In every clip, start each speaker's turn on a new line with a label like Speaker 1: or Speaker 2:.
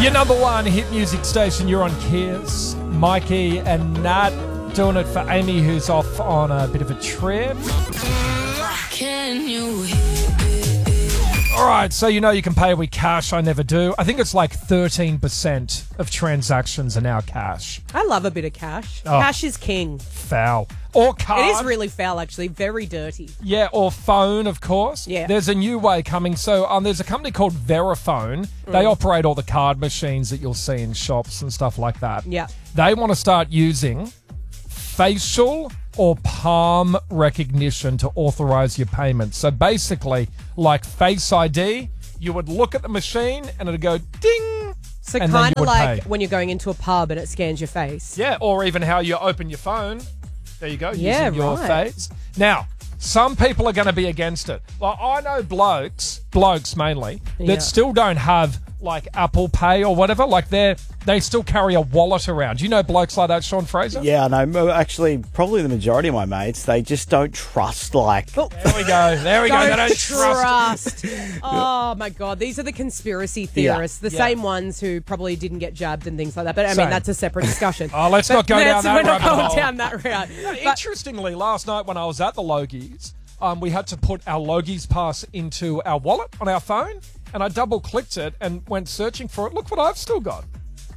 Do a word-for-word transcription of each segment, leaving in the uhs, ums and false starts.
Speaker 1: Your number one hit music station, you're on Kiss. Mikey and Nat doing it for Amy, who's off on a bit of a trip.
Speaker 2: Can you?
Speaker 1: All right, so you know you can pay with cash. I never do. I think it's like thirteen percent of transactions are now cash.
Speaker 3: I love a bit of cash.
Speaker 1: Oh.
Speaker 3: Cash is king.
Speaker 1: Foul. Or card.
Speaker 3: It is really foul, actually. Very dirty.
Speaker 1: Yeah, or phone, of course.
Speaker 3: Yeah.
Speaker 1: There's a new way coming. So um, there's a company called Verifone.
Speaker 3: Mm.
Speaker 1: They operate all the card machines that you'll see in shops and stuff like that.
Speaker 3: Yeah.
Speaker 1: They want to start using facial or palm recognition to authorize your payments. So basically, like Face I D, you would look at the machine and it'd go ding.
Speaker 3: So
Speaker 1: and then
Speaker 3: kind
Speaker 1: you
Speaker 3: of
Speaker 1: would
Speaker 3: like
Speaker 1: pay.
Speaker 3: when you're going into a pub and it scans your face.
Speaker 1: Yeah, or even how you open your phone. There you go,
Speaker 3: Yeah,
Speaker 1: using your
Speaker 3: right.
Speaker 1: face. Now, some people are going to be against it. Like, I know blokes, blokes mainly, that
Speaker 3: Yeah.
Speaker 1: still don't have, like, Apple Pay or whatever. Like, they're, they still carry a wallet around. You know blokes like that, Sean Fraser?
Speaker 4: Yeah, I know. Actually, probably the majority of my mates, they just don't trust, like...
Speaker 1: There we go. There we go. They don't trust.
Speaker 3: trust. Oh, my God. These are the conspiracy theorists, the
Speaker 1: Yeah.
Speaker 3: same ones who probably didn't get jabbed and things like that. But, I mean,
Speaker 1: Same.
Speaker 3: that's a separate discussion.
Speaker 1: Oh, let's not go down
Speaker 3: That's-
Speaker 1: that
Speaker 3: We're not
Speaker 1: rabbit
Speaker 3: going
Speaker 1: hole.
Speaker 3: down that route. But-
Speaker 1: Interestingly, last night when I was at the Logies, um, we had to put our Logies pass into our wallet on our phone, and I double-clicked it and went searching for it. Look what I've still got.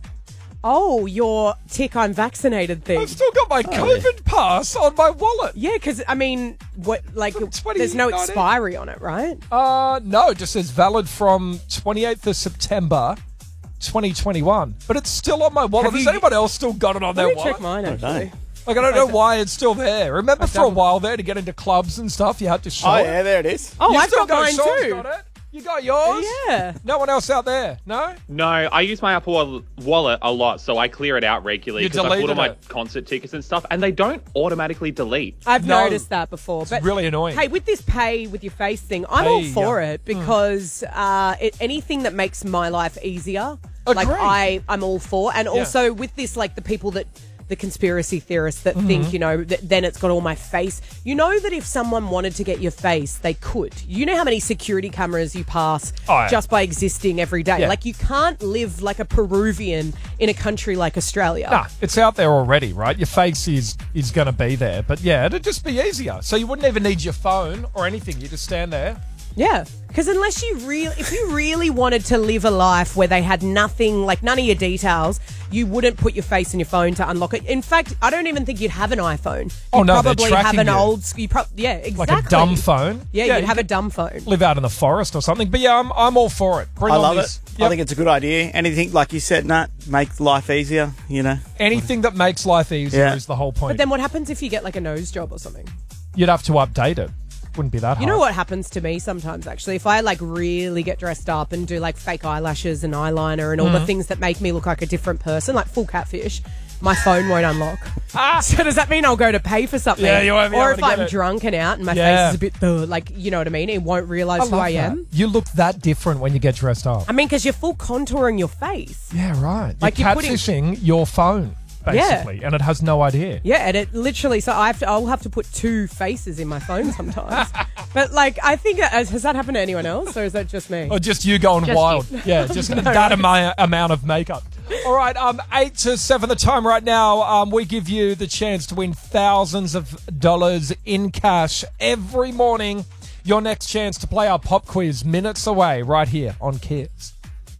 Speaker 3: Oh, your tick I'm vaccinated thing.
Speaker 1: I've still got my COVID pass on my wallet.
Speaker 3: Yeah, because, I mean, what like
Speaker 1: From
Speaker 3: there's no
Speaker 1: twenty nineteen.
Speaker 3: expiry on it, right?
Speaker 1: Uh, no, it just says valid from twenty-eighth of September, twenty twenty-one. But it's still on my wallet.
Speaker 3: Have
Speaker 1: Has
Speaker 3: you-
Speaker 1: anyone else still got it on their
Speaker 3: Let me
Speaker 1: wallet?
Speaker 3: check mine,
Speaker 4: don't
Speaker 3: actually.
Speaker 4: know.
Speaker 1: Like, I don't know why it's still there. Remember
Speaker 3: I've
Speaker 1: for a
Speaker 3: done-
Speaker 1: while there to get into clubs and stuff, you had to show
Speaker 4: Oh,
Speaker 1: it?
Speaker 4: yeah, there it is.
Speaker 3: Oh,
Speaker 1: You
Speaker 3: I've
Speaker 1: still
Speaker 3: got mine
Speaker 1: Sean's
Speaker 3: too.
Speaker 1: got it? You got yours?
Speaker 3: Yeah.
Speaker 1: No one else out there? No?
Speaker 5: No, I use my Apple Wall- Wallet a lot, so I clear it out regularly
Speaker 1: You
Speaker 5: because I put all
Speaker 1: deleted
Speaker 5: my
Speaker 1: it.
Speaker 5: concert tickets and stuff, and they don't automatically delete.
Speaker 3: I've
Speaker 1: No.
Speaker 3: noticed that before. But
Speaker 1: really annoying.
Speaker 3: Hey, with this pay with your face thing, I'm
Speaker 1: Pay,
Speaker 3: all for
Speaker 1: yeah.
Speaker 3: it because uh, it, anything that makes my life easier, like
Speaker 1: Agreed.
Speaker 3: I, I'm all for. And also with this, like the people that, the conspiracy theorists that
Speaker 1: Mm-hmm.
Speaker 3: think, you know, that then it's got all my face. You know that if someone wanted to get your face, they could. You know how many security cameras you pass
Speaker 1: Oh, yeah.
Speaker 3: just by existing every day.
Speaker 1: Yeah.
Speaker 3: Like you can't live like a Peruvian in a country like Australia.
Speaker 1: Nah, it's out there already, right? Your face is is going to be there. But yeah, it'd just be easier. So you wouldn't even need your phone or anything. You just stand there.
Speaker 3: Yeah, because unless you really, if you really wanted to live a life where they had nothing, like none of your details, you wouldn't put your face in your phone to unlock it. In fact, I don't even think you'd have an iPhone. You'd
Speaker 1: Oh, no, they're
Speaker 3: probably have
Speaker 1: tracking
Speaker 3: an
Speaker 1: you.
Speaker 3: old, sc- you pro- yeah, exactly.
Speaker 1: Like a dumb phone.
Speaker 3: Yeah,
Speaker 1: Yeah,
Speaker 3: you'd
Speaker 1: you
Speaker 3: have a
Speaker 1: could-
Speaker 3: dumb phone.
Speaker 1: Live out in the forest or something. But yeah, I'm, I'm all for it. Bring
Speaker 4: I
Speaker 1: on
Speaker 4: love
Speaker 1: this.
Speaker 4: it.
Speaker 1: Yep.
Speaker 4: I think it's a good idea. Anything, like you said, Nat, make life easier, you know.
Speaker 1: Anything that makes life easier
Speaker 4: Yeah.
Speaker 1: is the whole point.
Speaker 3: But then what happens if you get like a nose job or something?
Speaker 1: You'd have to update it. Wouldn't be that hard.
Speaker 3: You know what happens to me sometimes, actually? If I, like, really get dressed up and do, like, fake eyelashes and eyeliner and all
Speaker 1: Mm-hmm.
Speaker 3: the things that make me look like a different person, like full catfish, my phone won't unlock. So does that mean I'll go to pay for something?
Speaker 1: Ah! Yeah, you won't be
Speaker 3: Or
Speaker 1: able
Speaker 3: if
Speaker 1: to get
Speaker 3: I'm
Speaker 1: it.
Speaker 3: drunk and out and my
Speaker 1: Yeah.
Speaker 3: face is a bit, uh, like, you know what I mean? It won't realise who
Speaker 1: love
Speaker 3: I
Speaker 1: that.
Speaker 3: am.
Speaker 1: You look that different when you get dressed up.
Speaker 3: I mean, because you're full contouring your face.
Speaker 1: Yeah, right.
Speaker 3: Like
Speaker 1: you're
Speaker 3: you're putting-
Speaker 1: catfishing your phone, basically, and it has no idea.
Speaker 3: Yeah, and it literally, so I have to, I'll have to put two faces in my phone sometimes. But, like, I think, uh, has that happened to anyone else, or is that just me?
Speaker 1: Or just you going
Speaker 3: Just
Speaker 1: wild.
Speaker 3: you.
Speaker 1: Yeah, just that ama- amount of makeup. All right, um, eight to seven the time right now. Um, we give you the chance to win thousands of dollars in cash every morning. Your next chance to play our pop quiz minutes away right here on Kids.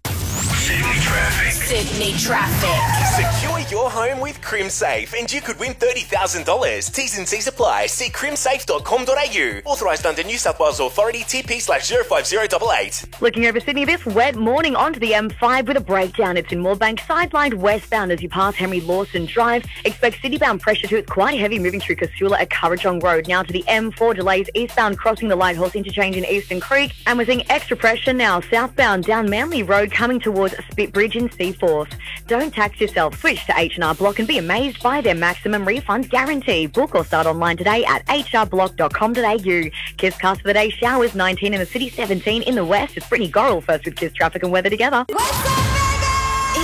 Speaker 6: Sydney traffic.
Speaker 2: Sydney traffic.
Speaker 6: Secure your home with CrimSafe and you could win thirty thousand dollars. T's and C's apply. See crimsafe dot com dot a u. Authorised under New South Wales Authority T P slash zero five zero eight eight.
Speaker 7: Looking over Sydney this wet morning onto the M five with a breakdown. It's in Moorebank, sidelined westbound as you pass Henry Lawson Drive. Expect city-bound pressure too. It's quite heavy moving through Casula at Currajong Road. Now to the M four, delays eastbound crossing the Lighthorse interchange in Eastern Creek. And we're seeing extra pressure now southbound down Manly Road coming towards Spit Bridge in Seaforth. Don't tax yourself. Switch to H and R Block and be amazed by their maximum refund guarantee. Book or start online today at h r block dot com dot a u. Kiss Cast for the day. Showers nineteen in the city, seventeen in the west. It's Brittany Gorrell first with Kiss Traffic and Weather together.
Speaker 2: It's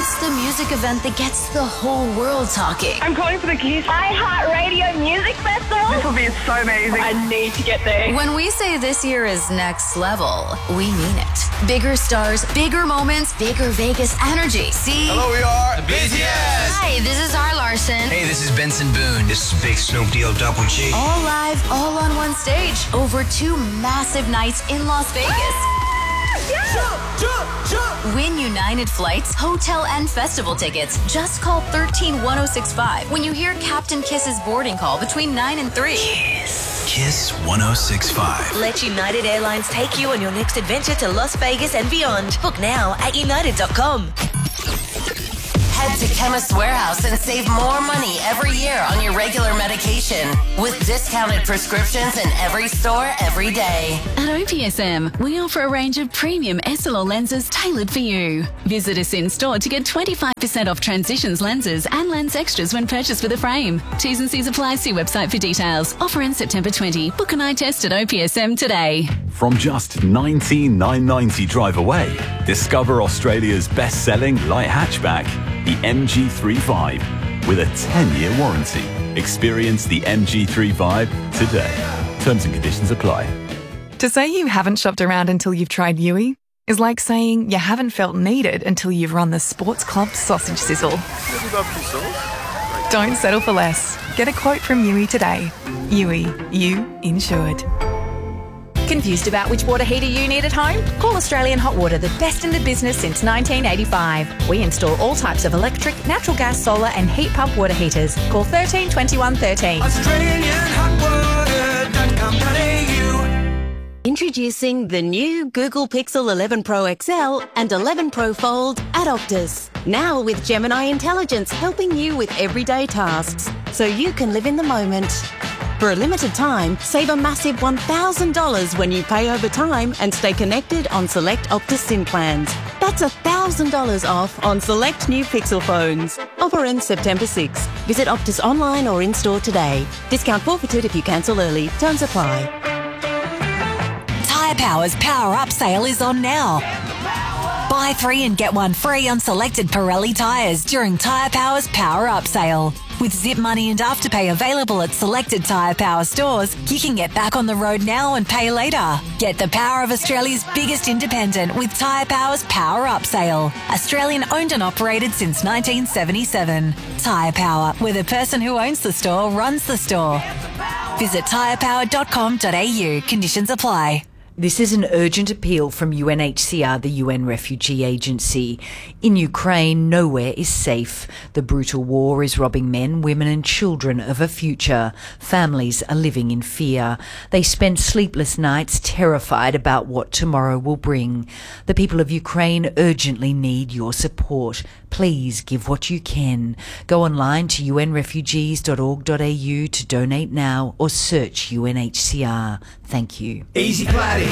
Speaker 2: It's the music event that gets the whole world talking.
Speaker 8: I'm calling for the Kiss iHeartRadio Music Festival. This will be so amazing. I need to get there.
Speaker 2: When we say this year is next level, we mean it. Bigger stars, bigger moments, bigger Vegas energy. See?
Speaker 9: Hello, we are the B T S.
Speaker 2: Hi, this is R. Larson.
Speaker 9: Hey, this is Benson Boone. This is Big Snoop Deal Double G.
Speaker 2: All live, all on one stage. Over two massive nights in Las Vegas.
Speaker 9: Jump, jump, jump.
Speaker 2: Win United Flights, hotel, and festival tickets. Just call one three one oh six five when you hear Captain Kiss's boarding call between nine and three.
Speaker 9: Kiss. Kiss one oh six five.
Speaker 10: Let United Airlines take you on your next adventure to Las Vegas and beyond. Book now at united dot com.
Speaker 11: Head to Chemist Warehouse and save more money every year on your regular medication with discounted prescriptions in every store every day.
Speaker 12: At O P S M, we offer a range of premium S L R lenses tailored for you. Visit us in store to get twenty-five percent off Transitions lenses and lens extras when purchased with a frame. T's and C's apply. See website for details. Offer ends September twentieth. Book an eye test at O P S M today.
Speaker 13: From just nineteen thousand nine hundred ninety drive away, discover Australia's best-selling light hatchback, the M G thirty-five, with a ten-year warranty. Experience the M G thirty-five today. Terms and conditions apply.
Speaker 14: To say you haven't shopped around until you've tried Yui is like saying you haven't felt needed until you've run the Sports Club sausage sizzle. Don't settle for less. Get a quote from Yui today. Yui, you insured.
Speaker 15: Confused about which water heater you need at home? Call Australian Hot Water, the best in the business since nineteen eighty-five. We install all types of electric, natural gas, solar and heat pump water heaters. Call thirteen twenty-one thirteen.
Speaker 9: Australian Hot Water dot com dot a u.
Speaker 16: Introducing the new Google Pixel eleven Pro X L and eleven Pro Fold at Optus. Now with Gemini Intelligence helping you with everyday tasks, so you can live in the moment. For a limited time, save a massive one thousand dollars when you pay over time and stay connected on select Optus SIM plans. That's one thousand dollars off on select new Pixel phones. Offer ends September sixth. Visit Optus online or in-store today. Discount forfeited if you cancel early. Terms apply.
Speaker 17: Tyre Power's Power Up sale is on now. Buy three and get one free on selected Pirelli tyres during Tyre Power's Power Up sale. With Zip Money and Afterpay available at selected Tyre Power stores, you can get back on the road now and pay later. Get the power of Australia's biggest independent with Tyre Power's Power Up sale. Australian owned and operated since nineteen seventy-seven. Tyre Power, where the person who owns the store runs the store. Visit tyre power dot com dot a u. Conditions apply.
Speaker 18: This is an urgent appeal from U N H C R, the U N Refugee Agency. In Ukraine, nowhere is safe. The brutal war is robbing men, women and children of a future. Families are living in fear. They spend sleepless nights terrified about what tomorrow will bring. The people of Ukraine urgently need your support. Please give what you can. Go online to u n refugees dot org dot a u to donate now or search U N H C R. Thank you.
Speaker 9: Easy Platy.